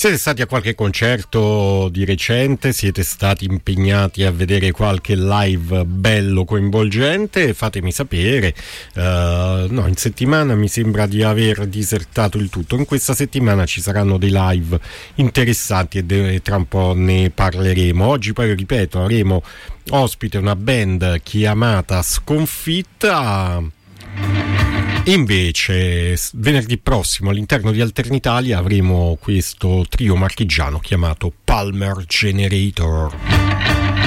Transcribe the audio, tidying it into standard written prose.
Siete stati a qualche concerto di recente? Siete stati impegnati a vedere qualche live bello, coinvolgente? Fatemi sapere. No, in settimana mi sembra di aver disertato il tutto. In questa settimana ci saranno dei live interessanti e tra un po' ne parleremo. Oggi poi, ripeto, avremo ospite una band chiamata Sconfitta. Invece venerdì prossimo all'interno di Alternitalia avremo questo trio marchigiano chiamato Palmer Generator.